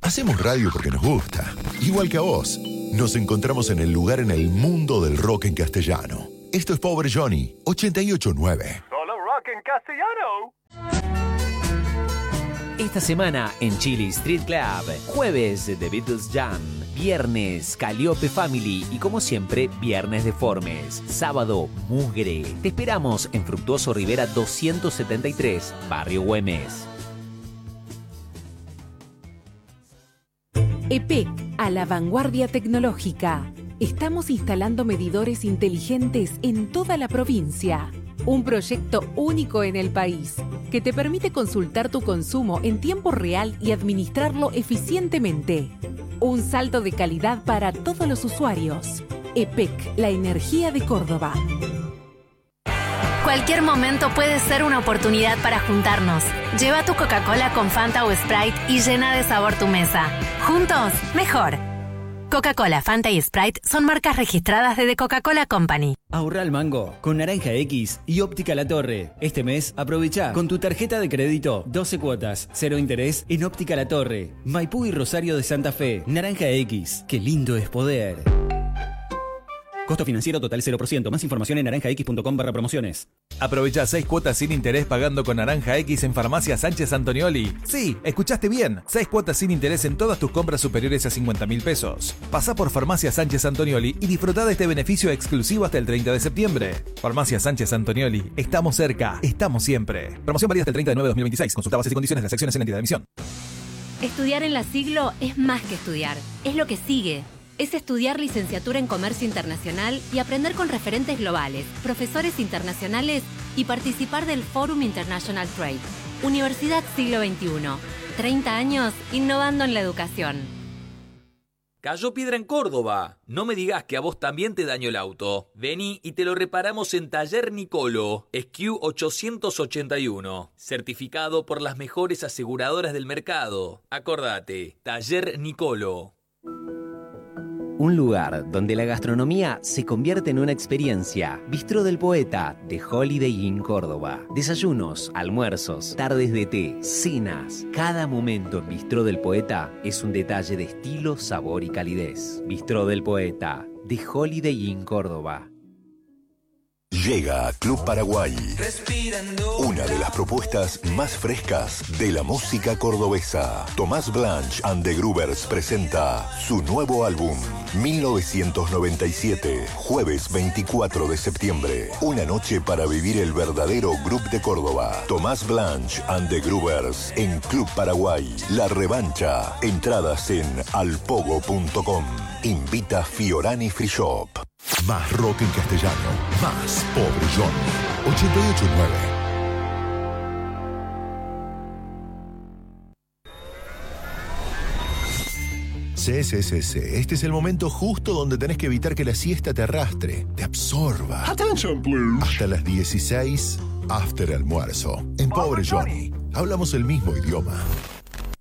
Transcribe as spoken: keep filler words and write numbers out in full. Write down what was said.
Hacemos radio porque nos gusta. Igual que a vos. Nos encontramos en el lugar en el mundo del rock en castellano. Esto es Pobre Johnny, ochenta y ocho punto nueve. Solo rock en castellano. Esta semana en Chili Street Club, jueves The Beatles Jam, viernes Calliope Family y como siempre, viernes Deformes, sábado Mugre. Te esperamos en Fructuoso Rivera doscientos setenta y tres, Barrio Güemes. E P E C, a la vanguardia tecnológica. Estamos instalando medidores inteligentes en toda la provincia. Un proyecto único en el país que te permite consultar tu consumo en tiempo real y administrarlo eficientemente. Un salto de calidad para todos los usuarios. E P E C, la energía de Córdoba. Cualquier momento puede ser una oportunidad para juntarnos. Lleva tu Coca-Cola con Fanta o Sprite y llena de sabor tu mesa. Juntos, mejor. Coca-Cola, Fanta y Sprite son marcas registradas de The Coca-Cola Company. Ahorra al mango con Naranja X y Óptica La Torre. Este mes aprovecha con tu tarjeta de crédito doce cuotas, cero interés en Óptica La Torre. Maipú y Rosario de Santa Fe. Naranja X, qué lindo es poder. Costo financiero total cero por ciento. Más información en naranja x punto com barra promociones. Aprovecha seis cuotas sin interés pagando con Naranja X en Farmacia Sánchez Antonioli. Sí, escuchaste bien. seis cuotas sin interés en todas tus compras superiores a cincuenta mil pesos. Pasá por Farmacia Sánchez Antonioli y disfrutá de este beneficio exclusivo hasta el treinta de septiembre. Farmacia Sánchez Antonioli. Estamos cerca. Estamos siempre. Promoción válida hasta el treinta de nueve de dos mil veintiséis. Consulta bases y condiciones de las acciones en la entidad de emisión. Estudiar en la Siglo es más que estudiar. Es lo que sigue. Es estudiar licenciatura en Comercio Internacional y aprender con referentes globales, profesores internacionales y participar del Forum International Trade. Universidad Siglo veintiuno. treinta años innovando en la educación. Cayó piedra en Córdoba. No me digas que a vos también te dañó el auto. Vení y te lo reparamos en Taller Nicolo, S Q ochocientos ochenta y uno. Certificado por las mejores aseguradoras del mercado. Acordate, Taller Nicolo. Un lugar donde la gastronomía se convierte en una experiencia. Bistró del Poeta, de Holiday Inn Córdoba. Desayunos, almuerzos, tardes de té, cenas. Cada momento en Bistró del Poeta es un detalle de estilo, sabor y calidez. Bistró del Poeta, de Holiday Inn Córdoba. Llega a Club Paraguay, una de las propuestas más frescas de la música cordobesa. Tomás Blanch and the Groovers presenta su nuevo álbum, mil novecientos noventa y siete, jueves veinticuatro de septiembre. Una noche para vivir el verdadero Group de Córdoba. Tomás Blanch and the Groovers en Club Paraguay. La revancha. Entradas en alpogo punto com. Invita Fiorani Free Shop. Más rock en castellano, más Pobre Johnny. ochenta y ocho punto nueve. Sí, sí, sí, sí. Este es el momento justo donde tenés que evitar que la siesta te arrastre, te absorba. Attention, please. Hasta las dieciséis, after almuerzo. En Pobre Johnny, hablamos el mismo idioma.